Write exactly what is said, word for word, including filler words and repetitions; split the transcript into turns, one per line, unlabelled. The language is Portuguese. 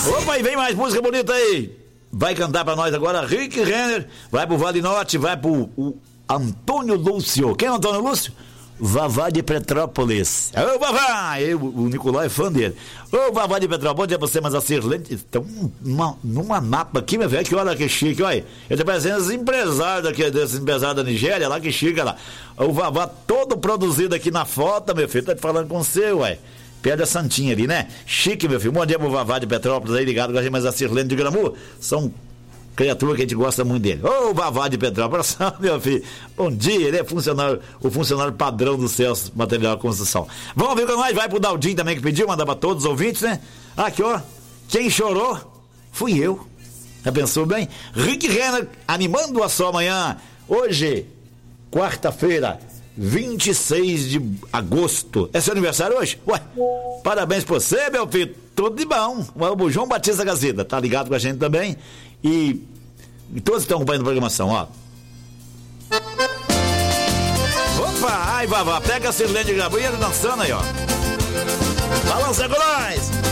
Opa, e vem mais música bonita aí. Vai cantar pra nós agora Rick Renner, vai pro Vale Norte, vai pro o Antônio Lúcio. Quem é o Antônio Lúcio? Vavá de Petrópolis. Ô, Vavá! Eu, o Nicolau é fã dele. Ô, Vavá de Petrópolis, bom dia pra você, mas a Cirlente estão numa, numa mapa aqui, meu velho, que olha que chique, olha. Eu tô parecendo os empresários daqui, desses empresários da Nigéria, lá que chique, lá. O Vavá todo produzido aqui na foto, meu filho, tá falando com você, ué. Perto da Santinha ali, né? Chique, meu filho. Bom dia pro Vavá de Petrópolis aí, ligado com a gente, mas a Cirlene de Gramu são criatura que a gente gosta muito dele. Ô, oh, Vavá de Petrópolis, meu filho. Bom dia, ele é funcionário, o funcionário padrão do Celso Material de Construção. Vamos ver com nós, vai pro Daldinho também que pediu, mandar pra todos os ouvintes, né? Aqui, ó, quem chorou fui eu. Já pensou bem? Rick Renner animando a sua manhã. Hoje, quarta-feira, vinte e seis de agosto. É seu aniversário hoje? Ué, parabéns pra você, meu filho. Tudo de bom. O João Batista Gazeta tá ligado com a gente também. E, e todos estão acompanhando a programação, ó. Opa, ai, Vavá, pega a Cirlene de Grabu e ele dançando aí, ó. Balança com nós!